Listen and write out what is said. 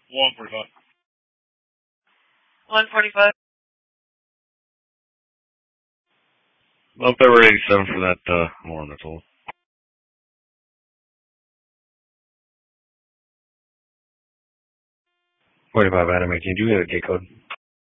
145. 145. Well, February 87 for that alarm, that's all. 45 Adam 18, do we have a gate code?